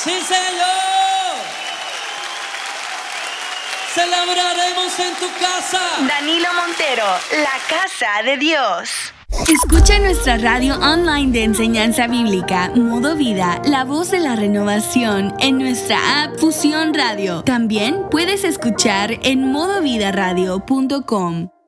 Sí, Señor. Celebraremos en tu casa. Danilo Montero, la casa de Dios. Escucha nuestra radio online de enseñanza bíblica, Modo Vida, la voz de la renovación, en nuestra app Fusión Radio. También puedes escuchar en modovidaradio.com.